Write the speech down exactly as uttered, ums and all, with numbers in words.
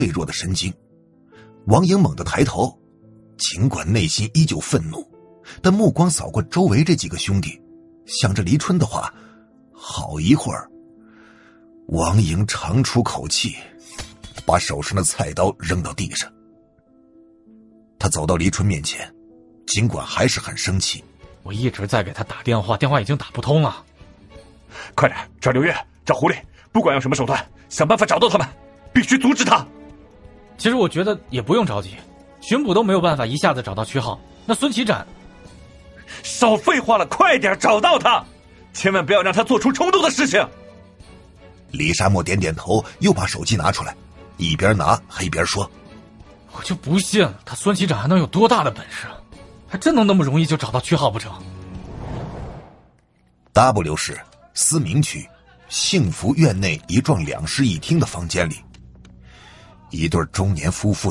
脆弱的神经。王莹猛地抬头，尽管内心依旧愤怒，但目光扫过周围这几个兄弟，想着黎春的话，好一会儿，王莹长出口气，把手上的菜刀扔到地上。他走到黎春面前，尽管还是很生气。 我一直在给他打电话，电话已经打不通了。 快点，找刘月，找狐狸，不管用什么手段，想办法找到他们，必须阻止他。 其实我觉得也不用着急，巡捕都没有办法一下子找到区号，那孙启展…… 少废话了，快点找到他，千万不要让他做出冲动的事情。 李沙漠点点头，又把手机拿出来，一边拿还一边说： 我就不信了，他孙启展还能有多大的本事，还真能那么容易就找到区号不成？ W 市思明区幸福院内一幢两室一厅的房间里，一对中年夫妇